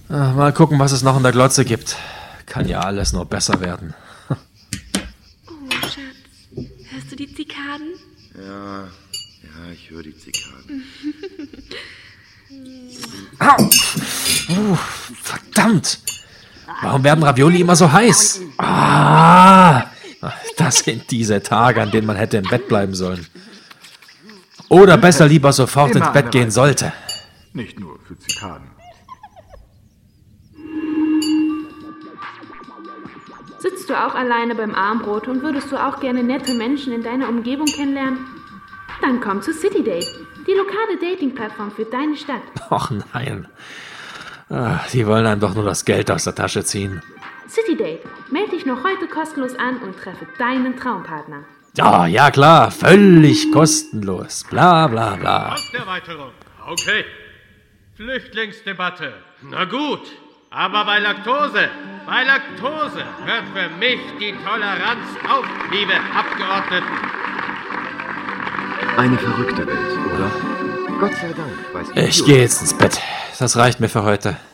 Mal gucken, was es noch in der Glotze gibt. Kann ja alles nur besser werden. Oh, Schatz. Hörst du die Zikaden? Ja, ich höre die Zikaden. Verdammt! Warum werden Ravioli immer so heiß? Das sind diese Tage, an denen man hätte im Bett bleiben sollen. Oder besser lieber sofort ins Bett gehen sollte. Nicht nur für Zikaden. Sitzt du auch alleine beim Armbrot und würdest du auch gerne nette Menschen in deiner Umgebung kennenlernen? Dann komm zu CityDate, die lokale Dating-Plattform für deine Stadt. Och nein. Die wollen einem doch nur das Geld aus der Tasche ziehen. CityDate, melde dich noch heute kostenlos an und treffe deinen Traumpartner. Ja klar, völlig kostenlos. Bla bla bla. Osterweiterung. Okay. Flüchtlingsdebatte. Na gut. Aber bei Laktose hört für mich die Toleranz auf, liebe Abgeordneten. Eine verrückte Welt, oder? Gott sei Dank weiß Ich gehe jetzt ins Bett. Das reicht mir für heute.